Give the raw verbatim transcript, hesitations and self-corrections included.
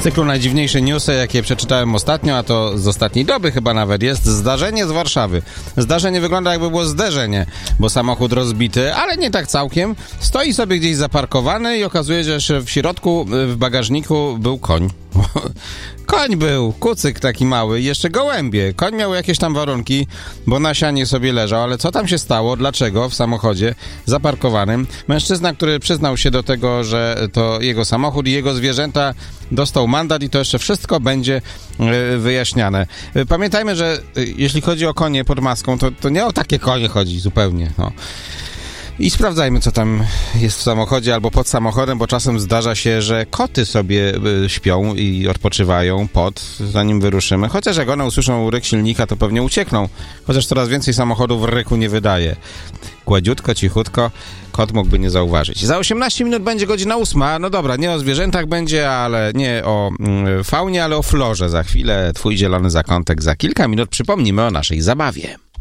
cyklu Najdziwniejsze newsy, jakie przeczytałem ostatnio, a to z ostatniej doby chyba nawet, jest zdarzenie z Warszawy. Zdarzenie wygląda, jakby było zderzenie, bo samochód rozbity, ale nie tak całkiem. Stoi sobie gdzieś zaparkowany i okazuje się, że w środku, w bagażniku był koń. Koń był, kucyk taki mały, jeszcze gołębie. Koń miał jakieś tam warunki, bo na sianie sobie leżał, ale co tam się stało, dlaczego w samochodzie zaparkowanym mężczyzna, który przyznał się do tego, że to jego samochód i jego zwierzęta, dostał mandat i to jeszcze wszystko będzie y, wyjaśniane. Y, pamiętajmy, że y, jeśli chodzi o konie pod maską, to, to nie o takie konie chodzi zupełnie, no. I sprawdzajmy, co tam jest w samochodzie albo pod samochodem, bo czasem zdarza się, że koty sobie y, śpią i odpoczywają pod, zanim wyruszymy. Chociaż jak one usłyszą ryk silnika, to pewnie uciekną. Chociaż coraz więcej samochodów ryku nie wydaje. Gładziutko, cichutko, kot mógłby nie zauważyć. Za osiemnaście minut będzie godzina ósma. No dobra, nie o zwierzętach będzie, ale nie o mm, faunie, ale o florze za chwilę. Twój zielony zakątek za kilka minut. Przypomnimy o naszej zabawie.